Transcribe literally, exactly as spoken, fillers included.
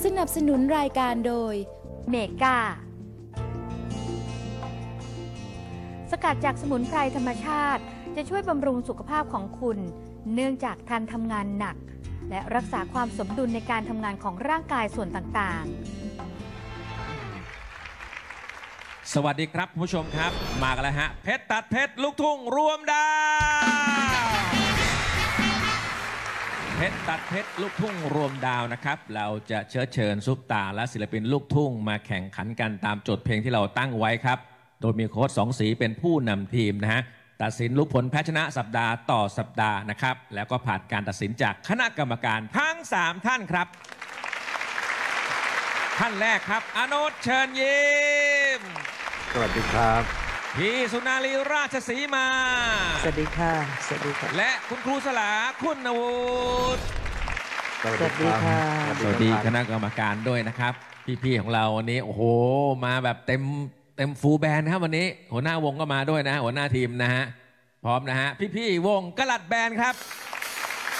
สนับสนุนรายการโดยเมกาสกัดจากสมุนไพรธรรมชาติจะช่วยบำรุงสุขภาพของคุณเนื่องจากท่านทำงานหนักและรักษาความสมดุลในการทำงานของร่างกายส่วนต่างสวัสดีครับคุณผู้ชมครับมากันแล้วฮะเพชรตัดเพชรลูกทุ่งรวมดาวเพชรตัดเพชรลูกทุ่งรวมดาวนะครับเราจะเชิญเชิญซุปตาและศิลปินลูกทุ่งมาแข่งขันกันตามโจทย์เพลงที่เราตั้งไว้ครับโดยมีโค้ชสองสีเป็นผู้นำทีมนะฮะตัดสินลูกผลแพ้ชนะสัปดาห์ต่อสัปดาห์นะครับแล้วก็ผ่านการตัดสินจากคณะกรรมการทั้งสามท่านครับท่านแรกครับอนุชเชิญยิ้มสวัสดีครับพี่สุนารีราชสีมาสวัสดีค่ะสวัสดีค่ะและคุณครูสลาคุณวุฒิสวัสดีค่ะสวัสดีคณะกรรมการด้วยนะครับพี่ๆของเราวันนี้โอ้โหมาแบบเต็มเต็มฟูลแบนด์นะครับวันนี้หัวหน้าวงก็มาด้วยนะหัวหน้าทีมนะฮะพร้อมนะฮะพี่ๆวงกลัดแบนด์ครับ